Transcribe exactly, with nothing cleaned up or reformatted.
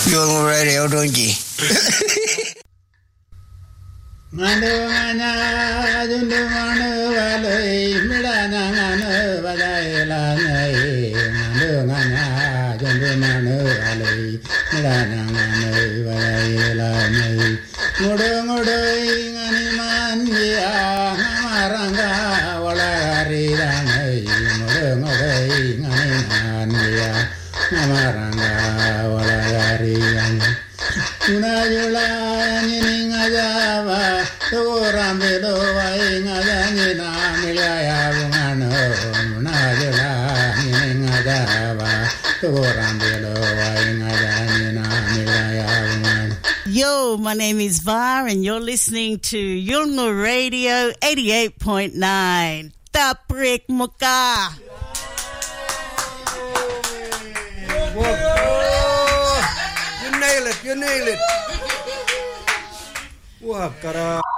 Yung radio donji. Manu mana jundu manu balai milana manu balai lanai manu mana jundu manu balai milana manu balai lanai mudu mudu ingani mandia namaranga walari lanai mudu mudu ingani mandia namaranga walari lanai Unajula nyininga java Tukurambilo wainga jangina milaya bungano Unajula nyininga java Tukurambilo wainga jangina milaya bungano. Yo, my name is Var and you're listening to Yulngu Radio eighty-eight point nine. Taprik Muka. You nail it, you nail it. Wah, kara.